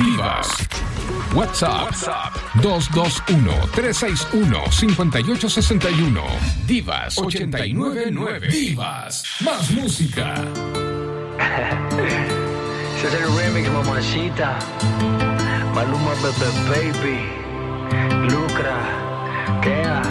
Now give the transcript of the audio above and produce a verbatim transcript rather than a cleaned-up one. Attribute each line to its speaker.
Speaker 1: Divas. WhatsApp, WhatsApp dos dos uno, tres seis uno, cinco ocho seis uno. Divas ochenta y nueve nueve. Divas, más música.
Speaker 2: Ese es el remix, mamacita. Maluma, Bebe Baby, Lucra, Kea.